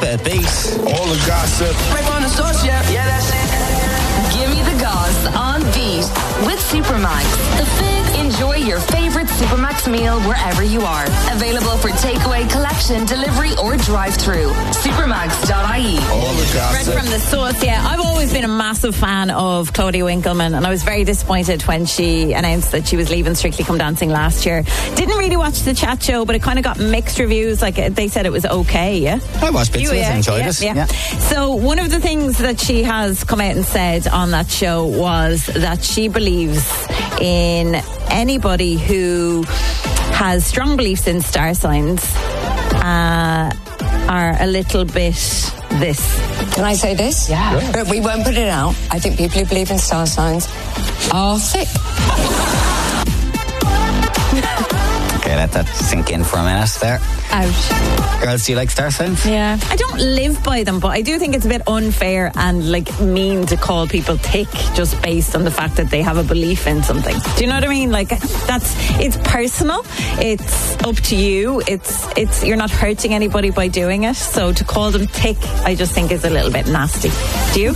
bit of beat. All the gossip. Right on the source, yeah, that's it. Give me the goss on Beat with Supermax. The Fix. Enjoy your favorite Supermax meal wherever you are. Available for takeaway, collection, delivery, or drive-through. Supermax.ie. All the gossip. Right from the source, yeah. I've always been a massive fan of Claudia Winkleman, and I was very disappointed when she announced that she was leaving Strictly Come Dancing last year. Didn't really watch the chat show, but it kind of got mixed reviews. Like, they said it was okay, yeah? I watched bits of it, enjoyed it. Yeah. So one of the things that she has come out and said on that show was that she believes in anybody who has strong beliefs in star signs are a little bit this. Can I say this? Yeah. But we won't put it out. I think people who believe in star signs are thick. Okay, let that sink in for a minute there. Ouch. Girls, do you like star signs? Yeah. I don't live by them, but I do think it's a bit unfair and like mean to call people thick just based on the fact that they have a belief in something. Do you know what I mean? Like, it's personal. It's up to you. It's you're not hurting anybody by doing it. So to call them thick, I just think is a little bit nasty. Do you?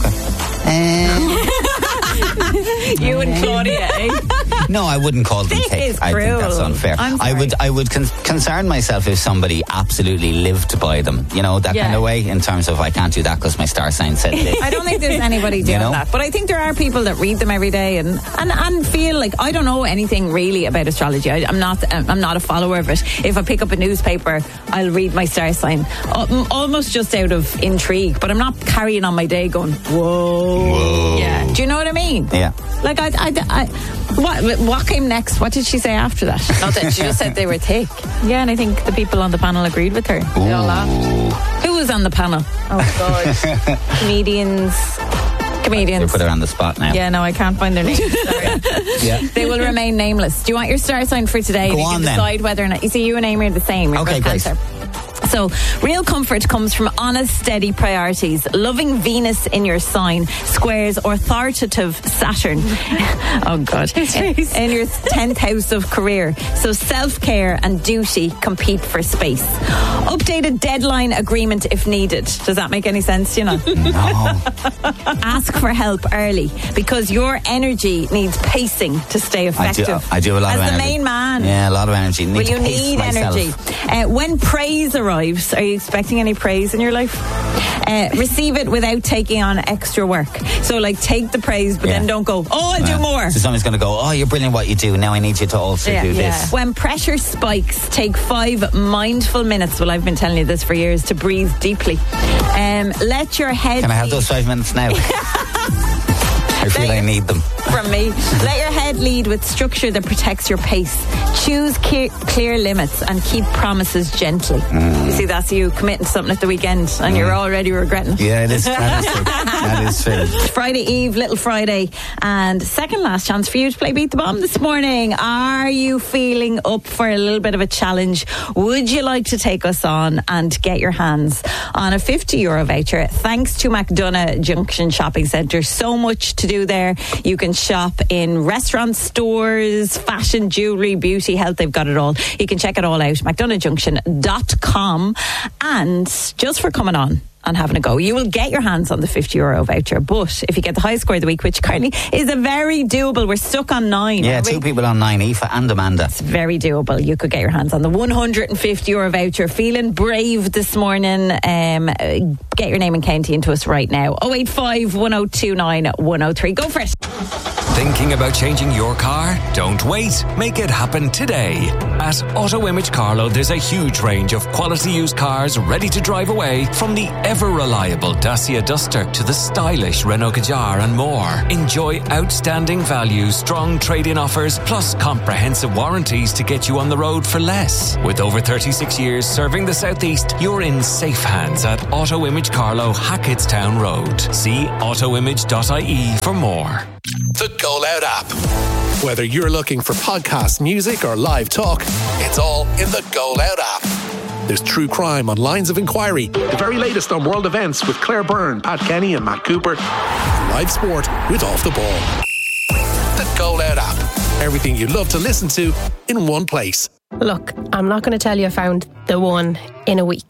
You and Claudia, eh? No, I wouldn't call them thick. I think that's unfair. I would concern myself if somebody absolutely lived by them. You know, that kind of way, in terms of I can't do that because my star sign said live. I don't think there's anybody doing that. But I think there are people that read them every day and feel like I don't know anything really about astrology. I'm not a follower of it. If I pick up a newspaper, I'll read my star sign almost just out of intrigue. But I'm not carrying on my day going, whoa. Yeah. Do you know what I mean? Yeah. Like what came next? What did she say after that? Not that she just said they were thick. Yeah, and I think the people on the panel agreed with her. They all laughed. Who was on the panel? Oh God. Comedians. You put her on the spot now. Yeah, no, I can't find their names. Sorry. Yeah. They will remain nameless. Do you want your star sign for today? Go you on can then. Decide whether or not. You see, you and Amy are the same. You're okay, both great. Cancer. So, real comfort comes from honest, steady priorities. Loving Venus in your sign squares authoritative Saturn. Oh, God. In your 10th house of career. So, self-care and duty compete for space. Updated deadline agreement if needed. Does that make any sense? You know? No. Ask for help early because your energy needs pacing to stay effective. I do a lot of energy. As the main man. Yeah, a lot of energy. Well, you need energy. When praise arrives, are you expecting any praise in your life? Receive it without taking on extra work. So, like, take the praise, but then don't go, I'll do more. So someone's going to go, you're brilliant what you do. Now I need you to also do this. When pressure spikes, take 5 mindful minutes. Well, I've been telling you this for years, to breathe deeply. Let your head... Can I have those 5 minutes now? I feel I need them. From me. Let your head lead with structure that protects your pace. Choose clear limits and keep promises gently. You see, that's you committing to something at the weekend and you're already regretting it. Yeah, it is. That is true. Friday Eve, Little Friday, and second last chance for you to play Beat the Bomb this morning. Are you feeling up for a little bit of a challenge? Would you like to take us on and get your hands on a €50 voucher thanks to McDonagh Junction Shopping Centre? So much to do there. You can shop in restaurants, stores, fashion, jewellery, beauty, health. They've got it all. You can check it all out, McDonaghJunction.com. And just for coming on and having a go, you will get your hands on the €50 voucher. But if you get the high score of the week, which currently is a very doable, we're stuck on 9. Yeah, 2 people on 9, Aoife and Amanda. It's very doable. You could get your hands on the €150 voucher. Feeling brave this morning? Get your name and county into us right now. 085 1029 103. Go for it. Thinking about changing your car? Don't wait. Make it happen today. At Auto Image Carlow, there's a huge range of quality used cars ready to drive away, from the ever-reliable Dacia Duster to the stylish Renault Kadjar and more. Enjoy outstanding value, strong trade-in offers, plus comprehensive warranties to get you on the road for less. With over 36 years serving the Southeast, you're in safe hands at Auto Image Carlow, Hackettstown Road. See autoimage.ie for more. The Go Loud app. Whether you're looking for podcasts, music, or live talk, it's all in the Go Loud app. There's true crime on Lines of Inquiry, the very latest on world events with Claire Byrne, Pat Kenny, and Matt Cooper, and live sport with Off the Ball. The Go Loud app. Everything you love to listen to in one place. Look, I'm not going to tell you I found the one in a week.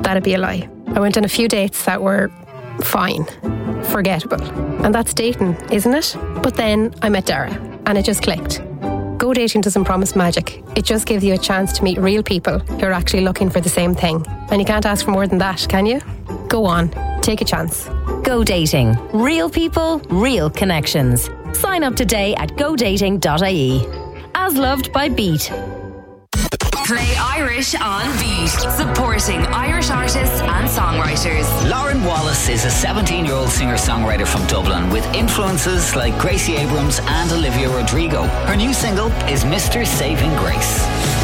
That'd be a lie. I went on a few dates that were fine, forgettable. And that's dating, isn't it? But then I met Dara and it just clicked. Go dating doesn't promise magic. It just gives you a chance to meet real people who are actually looking for the same thing. And you can't ask for more than that, can you? Go on, take a chance. Go dating. Real people, real connections. Sign up today at godating.ie. As loved by Beat. Play Irish on Beat, supporting Irish artists and songwriters. Lauren Wallace is a 17-year-old singer-songwriter from Dublin with influences like Gracie Abrams and Olivia Rodrigo. Her new single is Mr. Saving Grace.